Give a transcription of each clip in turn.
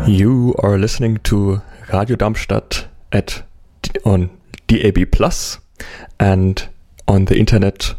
You are listening to Radio Darmstadt on DAB+ and on the internet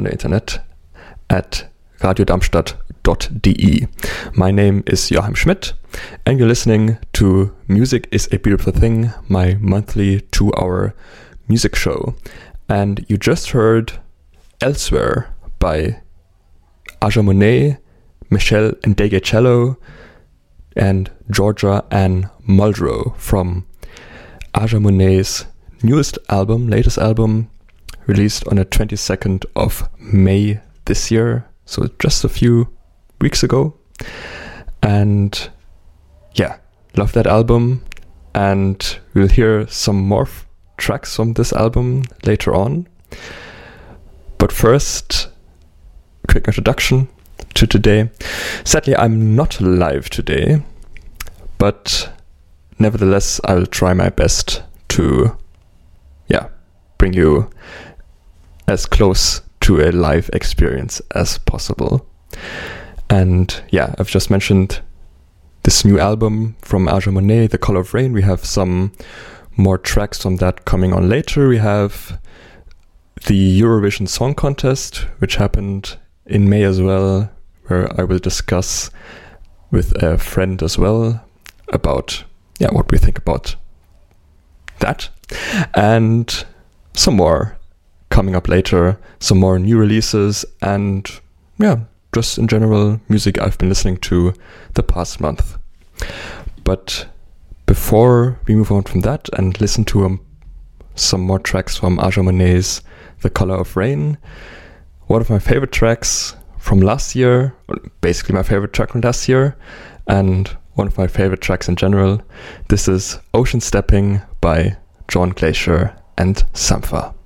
at radiodarmstadt.de. My name is Joachim Schmidt and you're listening to Music is a Beautiful Thing, my monthly 2-hour music show. And you just heard Elsewhere by Aja Monet, Michelle Ndegecello, and Georgia Ann Muldrow from Aja Monet's latest album, released on the 22nd of May this year, so just a few weeks ago. And yeah, love that album, and we'll hear some more tracks from this album later on. But first, quick introduction to today. Sadly, I'm not live today, but nevertheless, I'll try my best to, bring you as close to a live experience as possible. And I've just mentioned this new album from Aja Monet, The Color of Rain. We have some more tracks from that coming on later. We have the Eurovision Song Contest, which happened in May as well, where I will discuss with a friend as well about what we think about that. And some more coming up later, some more new releases, and just in general music I've been listening to the past month. But before we move on from that and listen to some more tracks from Aja Monet's The Color of Rain, one of my favorite tracks from last year, basically my favorite track from last year, and one of my favorite tracks in general. This is Ocean Stepping by John Glacier and Sampha.